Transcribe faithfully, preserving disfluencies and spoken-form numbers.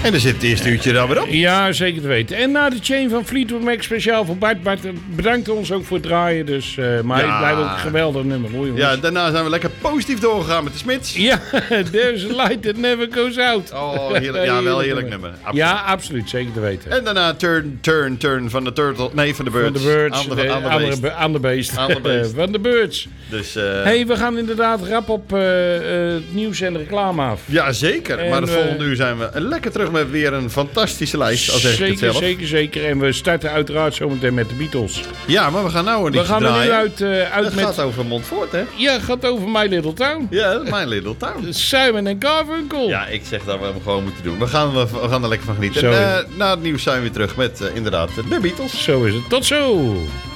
En dan zit het eerste uurtje er alweer op. Ja, zeker te weten. En na de chain van Fleetwood Mac speciaal voor Bart. Bart bedankt ons ook voor het draaien. Dus, uh, maar Ja. het blijft ook een geweldig nummer, hoor, jongens. Ja, daarna zijn we lekker positief doorgegaan met de Smits. Ja, there's a light that never goes out. Oh, heerlijk. Ja, wel heerlijk nummer. Absoluut. Ja, absoluut. Zeker te weten. En daarna Turn, Turn, Turn van de Turtle. Nee, van de Birds. Van de Birds. Aan de, de, aan de andere beest. be- aan de beest. Aan de beest. Van de Birds. Dus, uh, Hey, we gaan inderdaad rap op uh, uh, het nieuws en de reclame af. ja, zeker. En, maar de uh, volgende uur zijn we lekker terug met weer een fantastische lijst. Al zeg ik het Zeker, zelf. zeker, zeker. En we starten uiteraard zometeen met de Beatles. Ja, maar we gaan nou een We liedje gaan er draaien. nu uit, uh, uit Het met... gaat over Montfort, hè? Ja, het gaat over My Little Town. Ja, My Little Town. Simon en Garfunkel. Ja, ik zeg dat we hem gewoon moeten doen. We gaan, we, we gaan er lekker van genieten. Zo En, is uh, het. na het nieuws zijn we weer terug met uh, inderdaad de Beatles. Zo is het. Tot zo.